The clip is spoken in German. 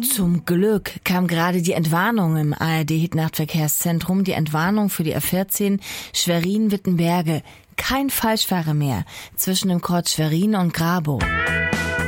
Zum Glück kam gerade die Entwarnung im ARD-Hit-Nachtverkehrszentrum, die Entwarnung für die A14 Schwerin-Wittenberge. Kein Falschfahrer mehr zwischen dem Kreuz Schwerin und Grabow.